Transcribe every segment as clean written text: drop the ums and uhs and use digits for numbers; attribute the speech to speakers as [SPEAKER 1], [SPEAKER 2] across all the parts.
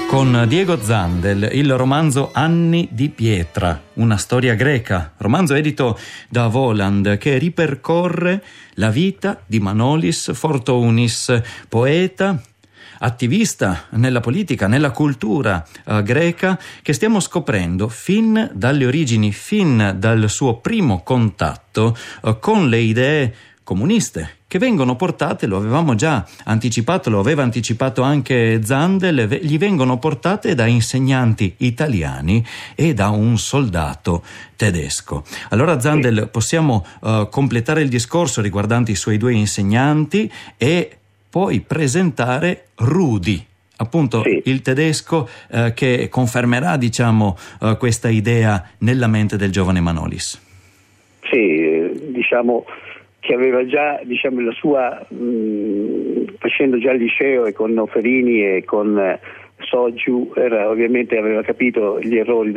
[SPEAKER 1] Con Diego Zandel, il romanzo Anni di pietra, una storia greca, romanzo edito da Voland che ripercorre la vita di Manolis Fortounis, poeta, attivista nella politica, nella cultura greca, che stiamo scoprendo fin dalle origini, fin dal suo primo contatto con le idee comuniste che vengono portate, lo avevamo già anticipato, lo aveva anticipato anche Zandel, gli vengono portate da insegnanti italiani e da un soldato tedesco. Allora Zandel, possiamo completare il discorso riguardante i suoi due insegnanti e poi presentare Rudi, appunto il tedesco che confermerà, questa idea nella mente del giovane Manolis.
[SPEAKER 2] Sì, che aveva già la sua facendo già il liceo e con Noferini e con Soggiu, ovviamente aveva capito gli errori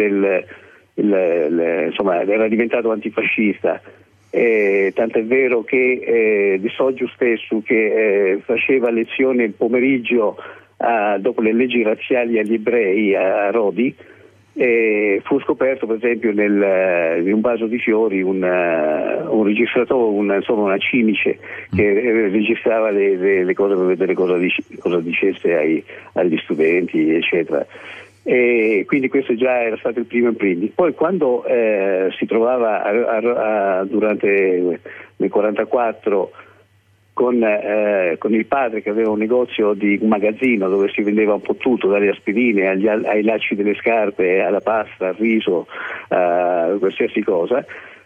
[SPEAKER 2] era diventato antifascista, tant'è vero che di Soggiu stesso, che faceva lezione il pomeriggio dopo le leggi razziali agli ebrei a Rodi, fu scoperto per esempio in un vaso di fiori un registratore, una cimice che registrava le cose per vedere cosa dicesse agli studenti, eccetera. E quindi questo già era stato il primo imprinting. Poi quando si trovava durante nel 1944 con il padre che aveva un negozio di un magazzino dove si vendeva un po' tutto, dalle aspirine ai lacci delle scarpe, alla pasta, al riso, qualsiasi cosa,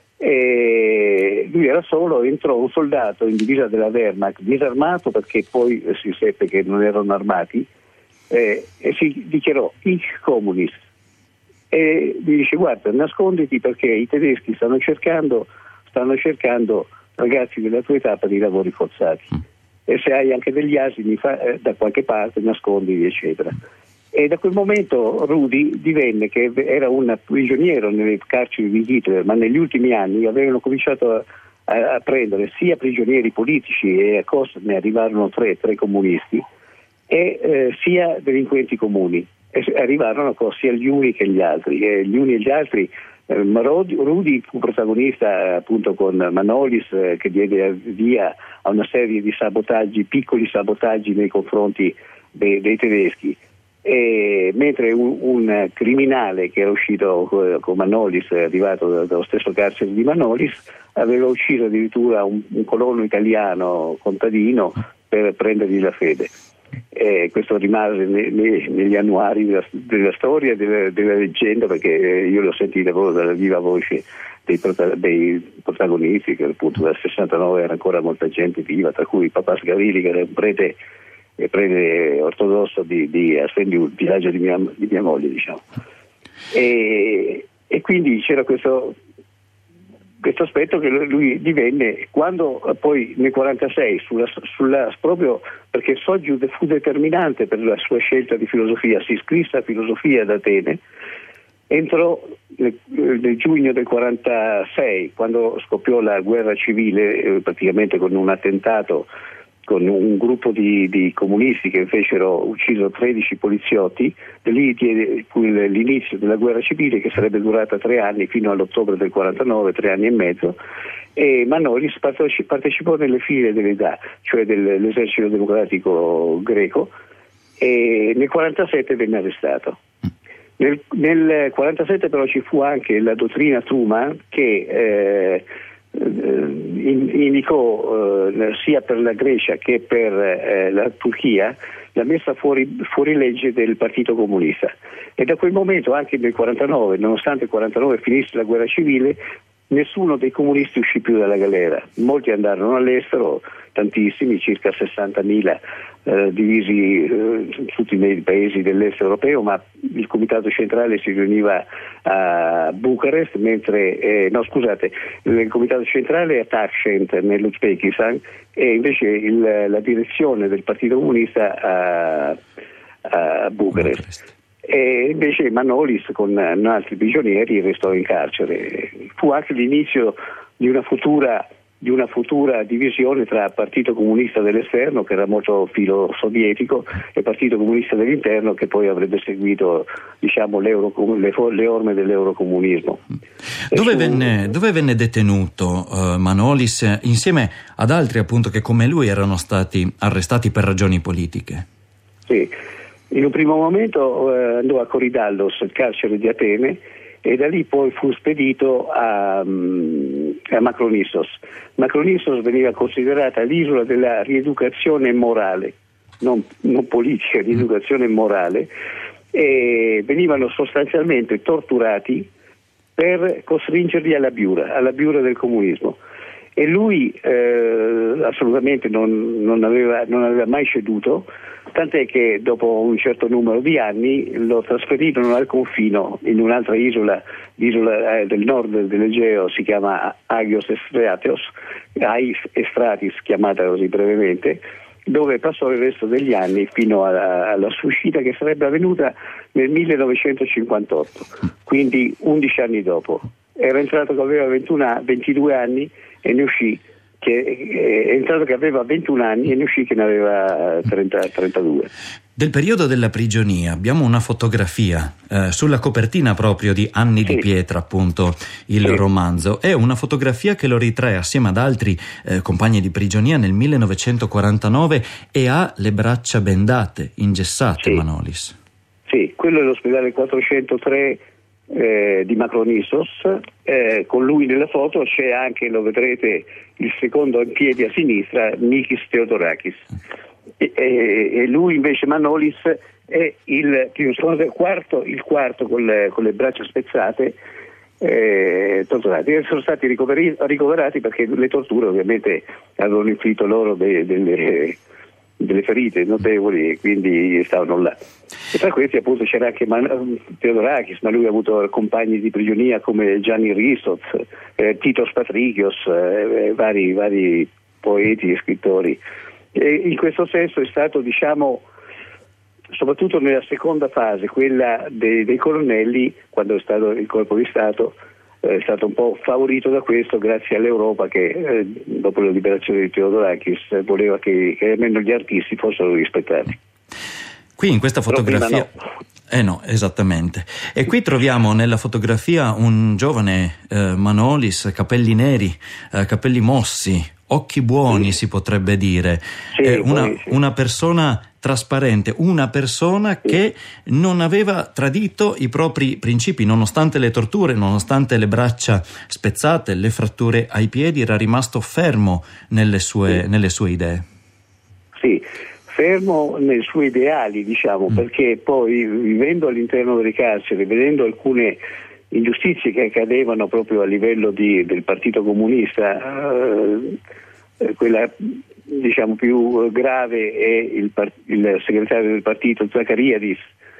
[SPEAKER 2] e lui era solo, entrò un soldato in divisa della Wehrmacht, disarmato perché poi si seppe che non erano armati, e si dichiarò Ich Kommunist, e gli dice: guarda, nasconditi perché i tedeschi stanno cercando ragazzi della tua età per i lavori forzati, e se hai anche degli asini da qualche parte nascondili, eccetera. E da quel momento Rudi divenne, che era un prigioniero nelle carceri di Hitler, ma negli ultimi anni avevano cominciato a prendere sia prigionieri politici, e a Kos ne arrivarono tre comunisti, e sia delinquenti comuni, e arrivarono a Kos sia gli uni che gli altri, e gli uni e gli altri. Rudi fu protagonista appunto con Manolis, che diede via a una serie di piccoli sabotaggi nei confronti dei tedeschi, e mentre un criminale che era uscito con Manolis, arrivato dallo stesso carcere di Manolis, aveva ucciso addirittura un colono italiano contadino per prendergli la fede. Questo rimase negli annuari della storia e della leggenda, perché io l'ho sentita proprio dalla viva voce dei protagonisti, che appunto dal 69 era ancora molta gente viva, tra cui Papà Sgavili, che era un prete ortodosso di Aspendiu, villaggio di mia moglie, e quindi c'era questo aspetto che lui divenne, quando poi nel 1946 proprio perché Soggiu fu determinante per la sua scelta di filosofia, si iscrisse a filosofia ad Atene, entrò nel giugno del 1946, quando scoppiò la guerra civile, praticamente con un attentato con un gruppo di comunisti che uccisero 13 poliziotti. Da lì fu l'inizio della guerra civile, che sarebbe durata 3 anni, fino all'ottobre del 49, 3 anni e mezzo, e Manolis partecipò nelle file dell'EDA, cioè dell'esercito democratico greco, e nel 1947 venne arrestato. Nel 1947 però ci fu anche la dottrina Truman, che indicò sia per la Grecia che per la Turchia la messa fuori legge del Partito Comunista, e da quel momento, anche nel 49, nonostante il 49 finisse la guerra civile, nessuno dei comunisti uscì più dalla galera. Molti andarono all'estero, tantissimi, circa 60.000, divisi tutti nei paesi dell'est europeo, ma il comitato centrale si riuniva a Bucarest, il comitato centrale a Tashkent nell'Uzbekistan, e invece la direzione del Partito Comunista a Bucarest. E invece Manolis con altri prigionieri restò in carcere. Fu anche l'inizio di una futura di una futura divisione tra Partito Comunista dell'esterno, che era molto filo sovietico, e Partito Comunista dell'interno, che poi avrebbe seguito, diciamo, le orme dell'eurocomunismo.
[SPEAKER 1] Dove venne detenuto Manolis insieme ad altri, appunto, che come lui erano stati arrestati per ragioni politiche?
[SPEAKER 2] Sì, in un primo momento andò a Korydallos, il carcere di Atene, e da lì poi fu spedito a Makronissos. Makronissos veniva considerata l'isola della rieducazione morale, non politica, rieducazione morale, e venivano sostanzialmente torturati per costringerli alla biura del comunismo. E lui assolutamente non aveva mai ceduto, tant'è che dopo un certo numero di anni lo trasferirono al confino in un'altra isola del nord dell'Egeo, si chiama Agios Estratis, chiamata così brevemente, dove passò il resto degli anni fino alla sua uscita, che sarebbe avvenuta nel 1958, quindi 11 anni dopo. Era entrato che aveva 22 anni e ne uscì è entrato che aveva 21 anni e ne uscì che ne aveva 32.
[SPEAKER 1] Del periodo della prigionia abbiamo una fotografia sulla copertina proprio di Anni di Pietra, appunto il romanzo. È una fotografia che lo ritrae assieme ad altri compagni di prigionia nel 1949 e ha le braccia bendate, ingessate, Manolis.
[SPEAKER 2] Sì, quello è l'ospedale 403 di Makronissos. Con lui nella foto c'è anche, lo vedrete, il secondo in piedi a sinistra, Mikis Theodorakis, e lui invece, Manolis, è il quarto con le braccia spezzate, torturati. Sono stati ricoverati perché le torture ovviamente avevano inflitto loro delle ferite notevoli, e quindi stavano là. E tra questi appunto c'era anche Theodorakis, ma lui ha avuto compagni di prigionia come Gianni Ristoz, Titos Patrikios, vari poeti e scrittori. E in questo senso è stato, diciamo, soprattutto nella seconda fase, quella dei colonnelli, quando è stato il colpo di Stato, è stato un po' favorito da questo, grazie all'Europa che dopo la liberazione di Theodorakis voleva che almeno gli artisti fossero rispettati.
[SPEAKER 1] Qui in questa fotografia no, esattamente. E qui troviamo nella fotografia un giovane Manolis, capelli neri, capelli mossi, occhi buoni, si potrebbe dire, una persona trasparente, una persona che non aveva tradito i propri principi, nonostante le torture, nonostante le braccia spezzate, le fratture ai piedi, era rimasto fermo nelle sue idee.
[SPEAKER 2] Sì, fermo nei suoi ideali, diciamo, perché poi vivendo all'interno delle carceri, vedendo alcune ingiustizie che accadevano proprio a livello del Partito Comunista, quella diciamo più grave è il segretario del partito Zachariadis,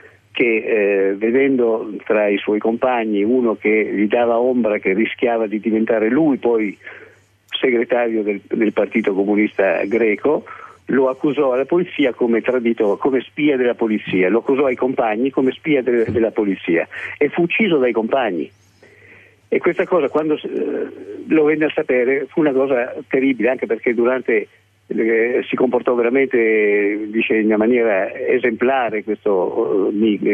[SPEAKER 2] che vedendo tra i suoi compagni uno che gli dava ombra, che rischiava di diventare lui poi segretario del Partito Comunista greco, lo accusò alla polizia come traditore, come spia della polizia, lo accusò ai compagni come spia della polizia e fu ucciso dai compagni. E questa cosa, quando lo venne a sapere, fu una cosa terribile, anche perché si comportò veramente, dice, in una maniera esemplare questo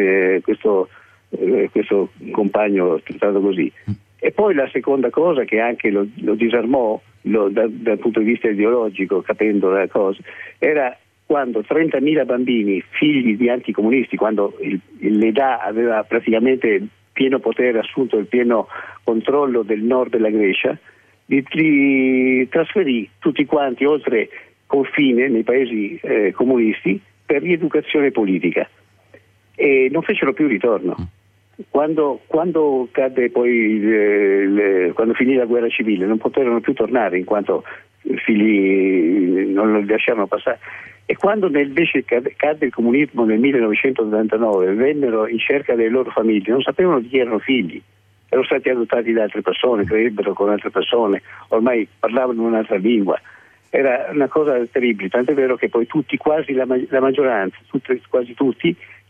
[SPEAKER 2] compagno trattato così. E poi la seconda cosa che anche lo disarmò dal punto di vista ideologico, capendo la cosa, era quando 30.000 bambini, figli di anticomunisti, quando l'EDA aveva praticamente pieno potere, assunto il pieno controllo del nord della Grecia, li trasferì tutti quanti oltre confine nei paesi comunisti per rieducazione politica, e non fecero più ritorno. Quando cadde poi quando finì la guerra civile non poterono più tornare, in quanto figli non lo lasciarono passare. E quando invece cadde il comunismo nel 1989, vennero in cerca delle loro famiglie, non sapevano di chi erano figli, erano stati adottati da altre persone, credebbero con altre persone, ormai parlavano un'altra lingua. Era una cosa terribile, tant'è vero che poi tutti, quasi la maggioranza, quasi tutti,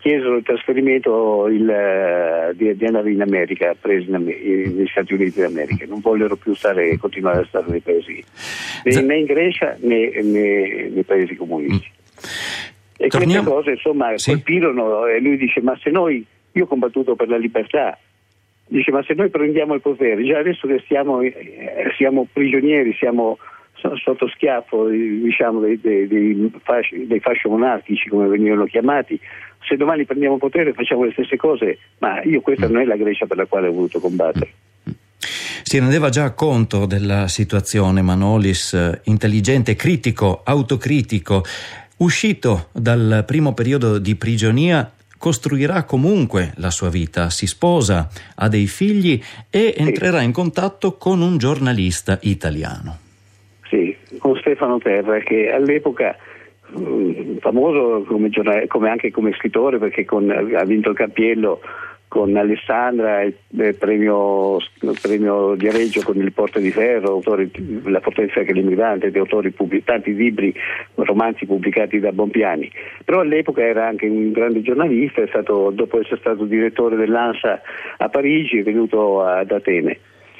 [SPEAKER 2] chiesero il trasferimento di andare in America, presi negli Stati Uniti d'America. Non vollero più continuare a stare nei paesi, né in Grecia né nei paesi comunisti. E queste cose insomma colpirono, e lui dice: ma se io ho combattuto per la libertà, dice, ma se noi prendiamo il potere, già adesso che siamo prigionieri, siamo sotto schiaffo, diciamo, dei fasci monarchici, come venivano chiamati, se domani prendiamo potere facciamo le stesse cose, ma questa non è la Grecia per la quale ho voluto combattere.
[SPEAKER 1] Si rendeva già conto della situazione Manolis, intelligente, critico, autocritico. Uscito dal primo periodo di prigionia, costruirà comunque la sua vita, si sposa, ha dei figli e entrerà in contatto con un giornalista italiano.
[SPEAKER 2] Sì, con Stefano Terra, che all'epoca famoso come anche come scrittore, perché ha vinto il Campiello con Alessandra, il premio Viareggio con Il Porta di Ferro, La Fortezza che l'immigrante, di autori tanti libri, romanzi pubblicati da Bonpiani. Però all'epoca era anche un grande giornalista, dopo essere stato direttore dell'ANSA a Parigi, è venuto ad Atene.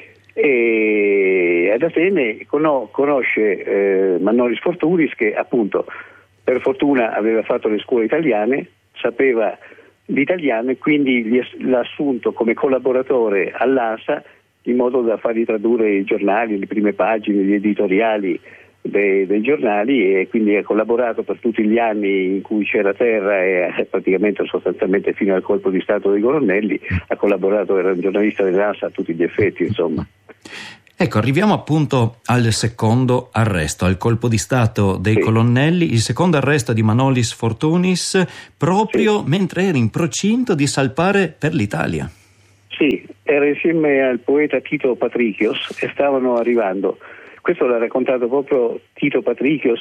[SPEAKER 2] E ad Atene conosce Manolis Fortunis, che appunto per fortuna aveva fatto le scuole italiane, sapeva l'italiano e quindi l'ha assunto come collaboratore all'ANSA in modo da fargli tradurre i giornali, le prime pagine, gli editoriali dei giornali, e quindi ha collaborato per tutti gli anni in cui c'era Terra e praticamente sostanzialmente fino al colpo di Stato dei colonnelli ha collaborato, era un giornalista dell'ANSA a tutti gli effetti, insomma.
[SPEAKER 1] Ecco, arriviamo appunto al secondo arresto, al colpo di Stato dei colonnelli, il secondo arresto di Manolis Fortunis, proprio mentre era in procinto di salpare per l'Italia.
[SPEAKER 2] Sì, era insieme al poeta Tito Patrichios e stavano arrivando. Questo l'ha raccontato proprio Tito Patrichios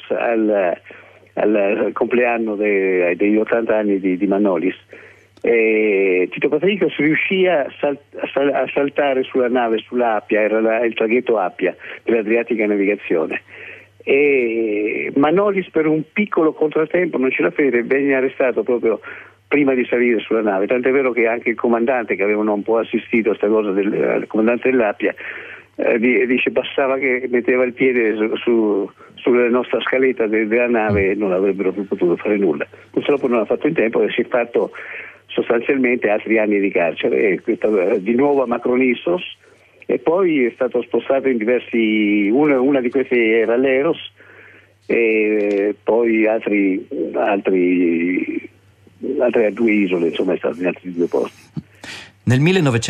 [SPEAKER 2] al compleanno degli 80 anni di Manolis. Tito Patrichios riuscì a saltare sulla nave, sulla Appia, era il traghetto Appia dell'Adriatica Navigazione, e Manolis per un piccolo contrattempo non ce la fece, venne arrestato proprio prima di salire sulla nave, tant'è vero che anche il comandante, che avevano un po' assistito a questa cosa del comandante dell'Appia, dice bastava che metteva il piede sulla nostra scaletta della nave e non avrebbero più potuto fare nulla. Purtroppo non ha fatto in tempo e si è fatto sostanzialmente altri anni di carcere, di nuovo a Macronissos, e poi è stato spostato in diversi, una di queste era l'Eros, e poi altre due isole, insomma è stato in altri due posti.
[SPEAKER 1] Nel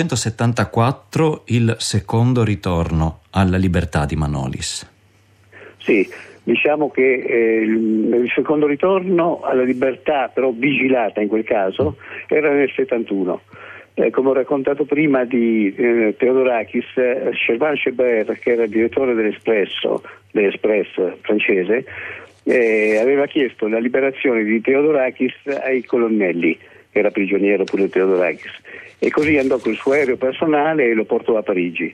[SPEAKER 1] 1974 il secondo ritorno alla libertà di Manolis. Sì,
[SPEAKER 2] diciamo che il secondo ritorno alla libertà, però vigilata in quel caso, era nel 71. Come ho raccontato prima di Theodorakis, Shervan Cheber, che era il direttore dell'Express francese, aveva chiesto la liberazione di Theodorakis ai colonnelli, che era prigioniero pure Theodorakis, e così andò col suo aereo personale e lo portò a Parigi.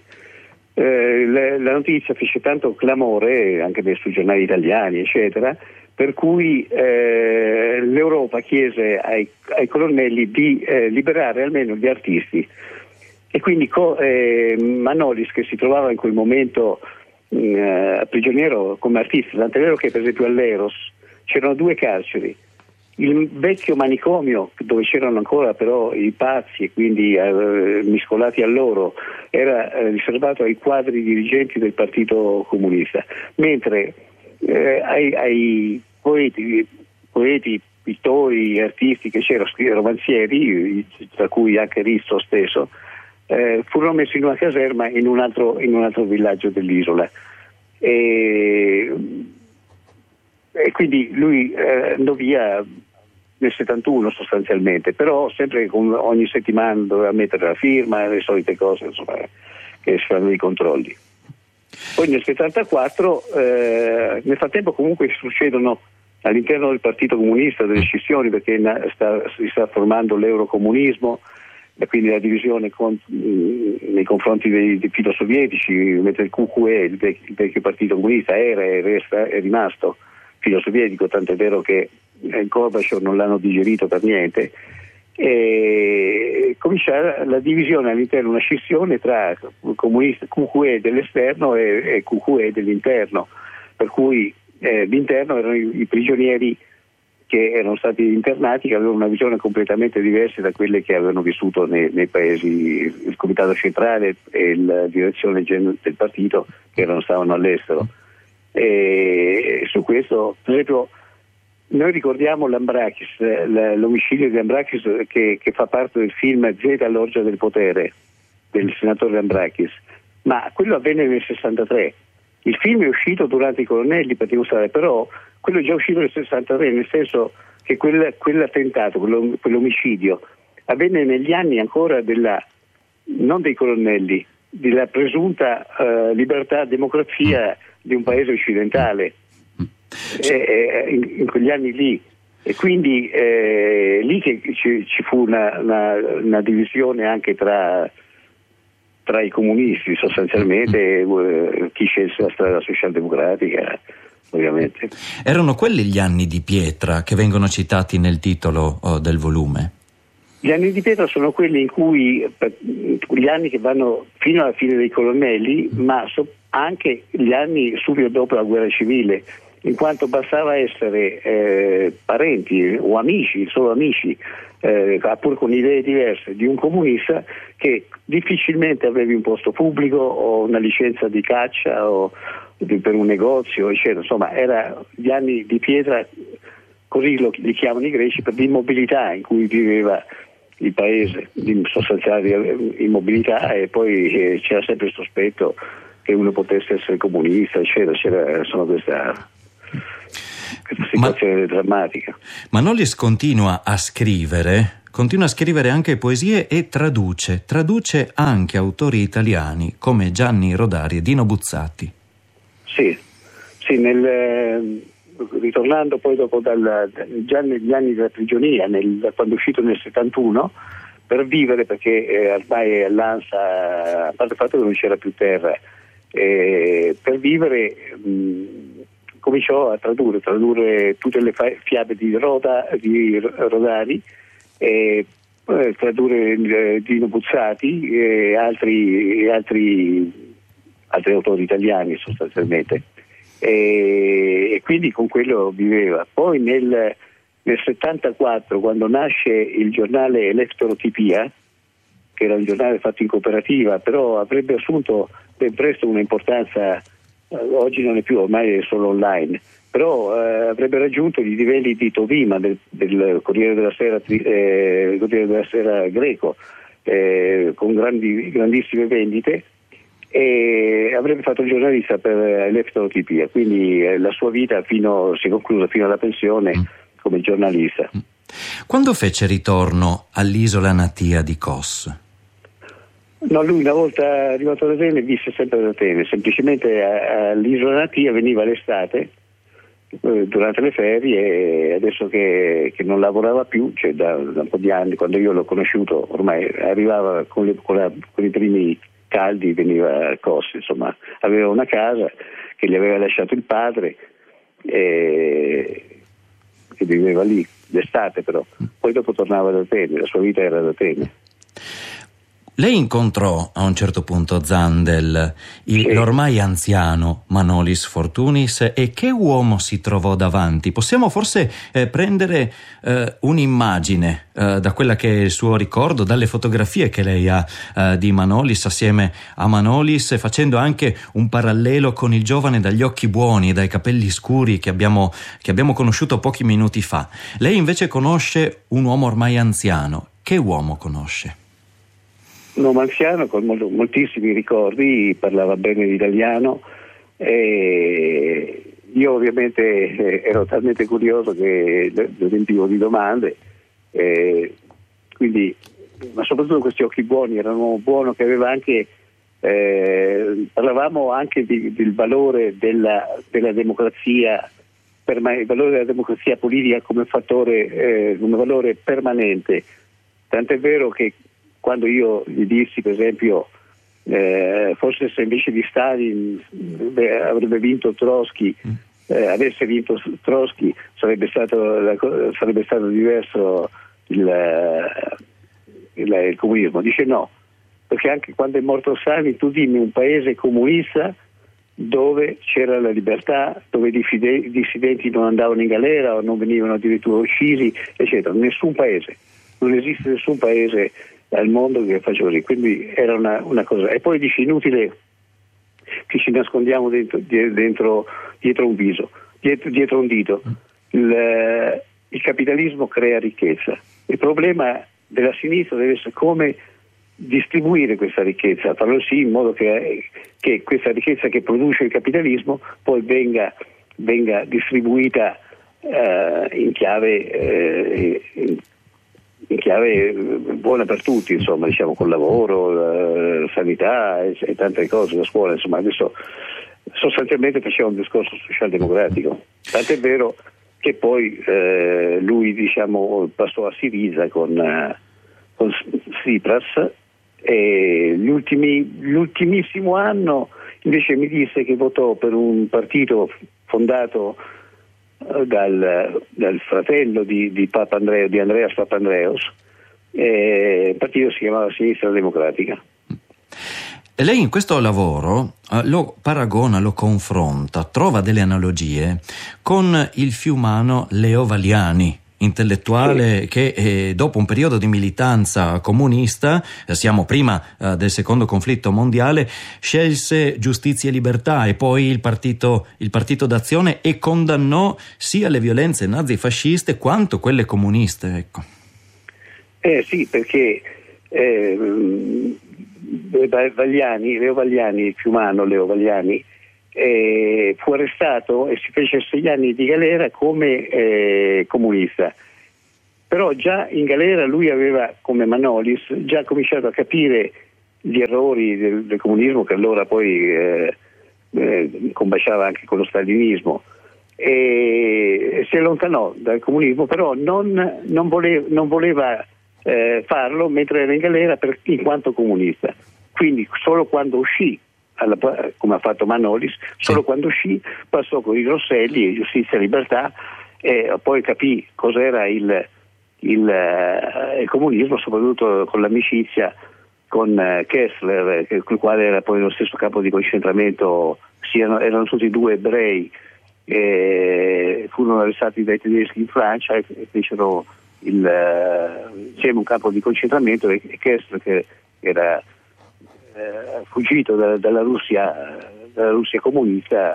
[SPEAKER 2] La notizia fece tanto clamore anche sui giornali italiani, eccetera, per cui l'Europa chiese ai colonnelli di liberare almeno gli artisti, e quindi Manolis, che si trovava in quel momento prigioniero come artista, tant'è vero che per esempio all'Eros c'erano due carceri. Il vecchio manicomio, dove c'erano ancora però i pazzi e quindi miscolati a loro, era riservato ai quadri dirigenti del Partito Comunista, mentre ai poeti, pittori, artisti che c'erano, romanzieri, tra cui anche Risto stesso, furono messi in una caserma in un altro villaggio dell'isola. E quindi lui andò via nel 71 sostanzialmente, però sempre ogni settimana doveva mettere la firma, le solite cose, insomma, che si fanno i controlli. Poi nel 74 nel frattempo comunque succedono all'interno del Partito Comunista delle scissioni, perché si sta formando l'eurocomunismo, e quindi la divisione nei confronti dei filosovietici, mentre il QQE, il vecchio Partito Comunista, è rimasto filosovietico, tant'è vero che Gorbaciov non l'hanno digerito per niente, e cominciare la divisione all'interno, una scissione tra comunisti QQE dell'esterno e QQE dell'interno, per cui l'interno erano i prigionieri che erano stati internati, che avevano una visione completamente diversa da quelle che avevano vissuto nei paesi, il comitato centrale e la direzione del partito che stavano all'estero. E su questo, per esempio, noi ricordiamo Lambrakis, l'omicidio di Lambrakis che fa parte del film Z all'orgia del potere del senatore Lambrakis, ma quello avvenne nel 63. Il film è uscito durante i colonnelli per dimostrare, però quello è già uscito nel 63, nel senso che quell'attentato, quell'omicidio avvenne negli anni ancora non dei colonnelli, della presunta libertà, democrazia di un paese occidentale. In quegli anni lì, e quindi lì che ci fu una divisione anche tra i comunisti, sostanzialmente chi scelse la strada socialdemocratica, ovviamente.
[SPEAKER 1] Erano quelli gli anni di pietra che vengono citati nel titolo del volume?
[SPEAKER 2] Gli anni di pietra sono quelli in cui gli anni che vanno fino alla fine dei colonnelli, ma anche gli anni subito dopo la guerra civile, in quanto bastava essere parenti o amici, solo amici, pur con idee diverse, di un comunista, che difficilmente avevi un posto pubblico o una licenza di caccia o per un negozio, eccetera. Insomma, erano gli anni di pietra, così li chiamano i greci, per l'immobilità in cui viveva il paese, di sostanziale immobilità, e poi c'era sempre il sospetto che uno potesse essere comunista, eccetera. C'era questa situazione drammatica.
[SPEAKER 1] Manolis continua a scrivere anche poesie e traduce anche autori italiani come Gianni Rodari e Dino Buzzati. Sì,
[SPEAKER 2] ritornando poi dopo già negli anni della prigionia, quando è uscito nel 71, per vivere, perché ormai all'ANSA, a parte il fatto che non c'era più terra, per vivere cominciò a tradurre tutte le fiabe di Rodari, tradurre Dino Buzzati e altri autori italiani sostanzialmente, e quindi con quello viveva. Poi nel 74, quando nasce il giornale Elettrotipia, che era un giornale fatto in cooperativa, però avrebbe assunto ben presto un'importanza, oggi non è più, ormai è solo online, però avrebbe raggiunto i livelli di Todima del Corriere della Sera greco, con grandissime vendite, e avrebbe fatto il giornalista per Elettrotipia, quindi la sua vita si è conclusa fino alla pensione come giornalista.
[SPEAKER 1] Quando fece ritorno all'isola natia di Kos?
[SPEAKER 2] No, lui una volta arrivato ad Atene visse sempre ad Atene, semplicemente all'isola natia veniva l'estate, durante le ferie, e adesso che non lavorava più, cioè da un po' di anni, quando io l'ho conosciuto, ormai arrivava con i primi caldi, veniva a Kos, insomma, aveva una casa che gli aveva lasciato il padre, che viveva lì d'estate, però poi dopo tornava ad Atene, la sua vita era ad Atene.
[SPEAKER 1] Lei incontrò a un certo punto Zandel, l'ormai anziano Manolis Fortunis, e che uomo si trovò davanti? Possiamo forse prendere un'immagine da quella che è il suo ricordo, dalle fotografie che lei ha di Manolis assieme a Manolis, facendo anche un parallelo con il giovane dagli occhi buoni e dai capelli scuri che abbiamo conosciuto pochi minuti fa. Lei invece conosce un uomo ormai anziano. Che uomo conosce?
[SPEAKER 2] Un uomo anziano con moltissimi ricordi, parlava bene l'italiano, e io ovviamente ero talmente curioso che lo riempivo di domande, quindi, ma soprattutto questi occhi buoni, era un uomo buono che aveva anche, parlavamo anche del valore della democrazia, il valore della democrazia politica come fattore, come valore permanente, tant'è vero che quando io gli dissi, per esempio, forse se invece di Stalin avrebbe vinto Trotsky, avesse vinto Trotsky, sarebbe stato diverso il comunismo. Dice no, perché anche quando è morto Stalin tu dimmi un paese comunista dove c'era la libertà, dove i dissidenti non andavano in galera o non venivano addirittura uccisi, eccetera. Nessun paese, non esiste nessun paese al mondo che faceva così, quindi era una cosa. E poi dice inutile che ci nascondiamo dietro un viso, dietro un dito. Il capitalismo crea ricchezza. Il problema della sinistra deve essere come distribuire questa ricchezza, farlo sì in modo che questa ricchezza che produce il capitalismo poi venga distribuita in chiave buona per tutti, insomma, diciamo, col lavoro, sanità e tante cose, la scuola, insomma. Adesso sostanzialmente faceva un discorso socialdemocratico, tant'è vero che poi lui, diciamo, passò a Syriza con Tsipras, e l'ultimissimo anno invece mi disse che votò per un partito fondato dal fratello di Papandreou, di Andreas Papandreou, il partito si chiamava Sinistra Democratica.
[SPEAKER 1] E lei in questo lavoro lo paragona, lo confronta, trova delle analogie con il fiumano Leo Valiani, intellettuale che dopo un periodo di militanza comunista, siamo prima del secondo conflitto mondiale, scelse Giustizia e Libertà e poi il partito d'Azione, e condannò sia le violenze nazifasciste quanto quelle comuniste, ecco.
[SPEAKER 2] Sì, perché Leo Valiani, il fiumano Leo Valiani, fu arrestato e si fece 6 anni di galera come comunista, però già in galera lui aveva, come Manolis, già cominciato a capire gli errori del comunismo, che allora poi combaciava anche con lo stalinismo, e si allontanò dal comunismo, però non voleva farlo mentre era in galera in quanto comunista. Quindi solo quando uscì, come ha fatto Manolis, solo quando uscì passò con i Rosselli e Giustizia e Libertà, e poi capì cos'era il comunismo, soprattutto con l'amicizia con Kessler, il quale era poi nello stesso campo di concentramento. Erano tutti 2 ebrei, furono arrestati dai tedeschi in Francia e fecero insieme un campo di concentramento, e Kessler, che era fuggito dalla Russia comunista,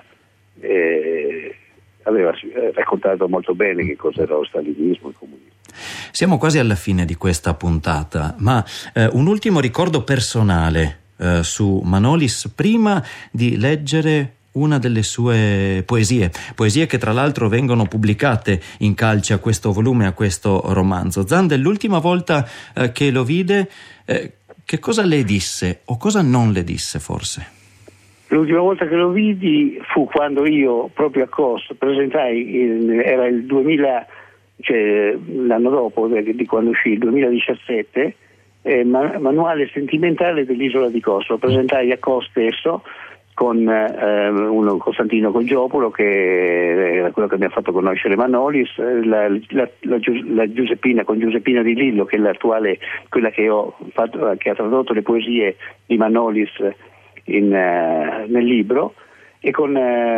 [SPEAKER 2] aveva raccontato molto bene che cos'era lo stalinismo e il comunismo.
[SPEAKER 1] Siamo quasi alla fine di questa puntata, ma un ultimo ricordo personale su Manolis prima di leggere una delle sue poesie che tra l'altro vengono pubblicate in calce a questo volume, a questo romanzo. Zandel, l'ultima volta che lo vide, che cosa le disse o cosa non le disse forse?
[SPEAKER 2] L'ultima volta che lo vidi fu quando io proprio a Kos presentai, era il 2000, cioè l'anno dopo di quando uscì, il 2017, manuale sentimentale dell'isola di Kos. Lo presentai a Kos stesso con Costantino Cogiopolo, che era quello che mi ha fatto conoscere Manolis, la Giuseppina, con Giuseppina Di Lillo, che è l'attuale, quella che ha tradotto le poesie di Manolis nel libro, e con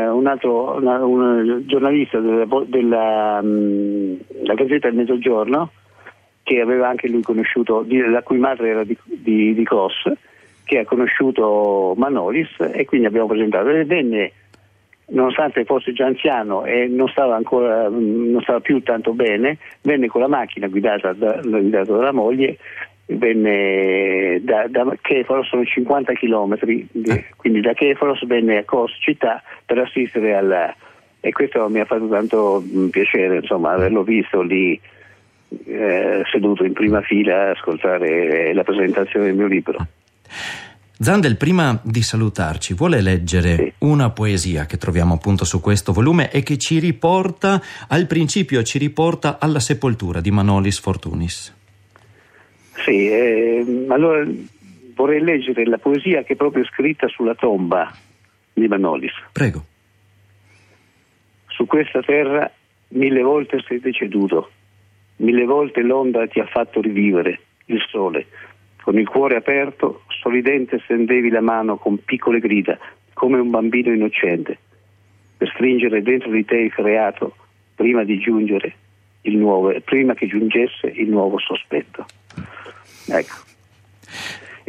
[SPEAKER 2] un giornalista della Gazzetta del Mezzogiorno, che aveva anche lui conosciuto, la cui madre era di Kos, che ha conosciuto Manolis, e quindi abbiamo presentato. E venne, nonostante fosse già anziano e non stava più tanto bene, venne con la macchina guidata dalla moglie, venne da Kefalos, sono 50 chilometri, quindi da Kefalos venne a Kos città per assistere e questo mi ha fatto tanto piacere, insomma, averlo visto lì seduto in prima fila a ascoltare la presentazione del mio libro.
[SPEAKER 1] Zandel, prima di salutarci, vuole leggere una poesia che troviamo appunto su questo volume e che ci riporta al principio, ci riporta alla sepoltura di Manolis Fortunis?
[SPEAKER 2] Sì, allora vorrei leggere la poesia che è proprio scritta sulla tomba di Manolis.
[SPEAKER 1] Prego.
[SPEAKER 2] Su questa terra 1000 volte sei deceduto, 1000 volte l'onda ti ha fatto rivivere, il sole. Con il cuore aperto, sorridente stendevi la mano con piccole grida, come un bambino innocente, per stringere dentro di te il creato prima che giungesse il nuovo sospetto. Ecco. E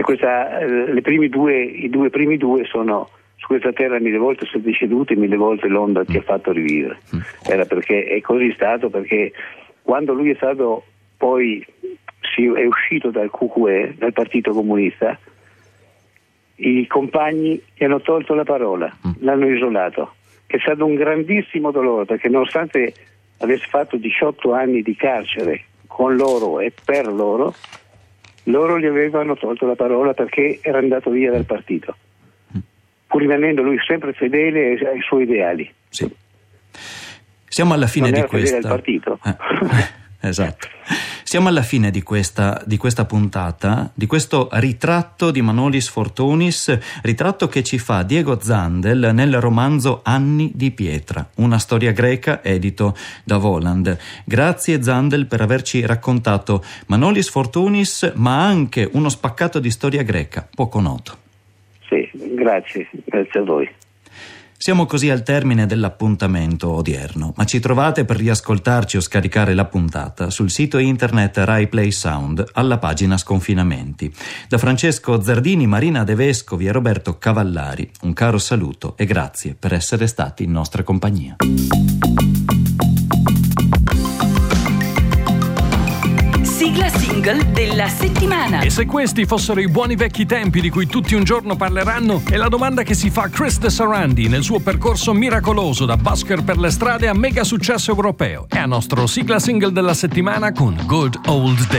[SPEAKER 2] i due primi due sono: su questa terra 1000 volte sei deceduto e 1000 volte l'onda ti ha fatto rivivere. Era perché è così stato, perché quando lui è stato poi è uscito dal QQE, dal Partito Comunista, i compagni gli hanno tolto la parola, l'hanno isolato, che è stato un grandissimo dolore, perché nonostante avesse fatto 18 anni di carcere con loro e per loro gli avevano tolto la parola perché era andato via dal partito, pur rimanendo lui sempre fedele ai suoi ideali.
[SPEAKER 1] Sì. Siamo alla fine
[SPEAKER 2] non
[SPEAKER 1] di
[SPEAKER 2] era fedele
[SPEAKER 1] questa.
[SPEAKER 2] al partito.
[SPEAKER 1] Esatto. Siamo alla fine di questa puntata, di questo ritratto di Manolis Fortunis, ritratto che ci fa Diego Zandel nel romanzo Anni di pietra, una storia greca edito da Voland. Grazie Zandel per averci raccontato Manolis Fortunis, ma anche uno spaccato di storia greca poco noto.
[SPEAKER 2] Sì, grazie a voi.
[SPEAKER 1] Siamo così al termine dell'appuntamento odierno, ma ci trovate per riascoltarci o scaricare la puntata sul sito internet Rai Play Sound alla pagina Sconfinamenti. Da Francesco Zardini, Marina De Vescovi e Roberto Cavallari, un caro saluto e grazie per essere stati in nostra compagnia.
[SPEAKER 3] Sigla single della settimana.
[SPEAKER 4] E se questi fossero i buoni vecchi tempi di cui tutti un giorno parleranno, è la domanda che si fa Chris De Sarandi nel suo percorso miracoloso da busker per le strade a mega successo europeo. È a nostro sigla single della settimana con Good Old Days.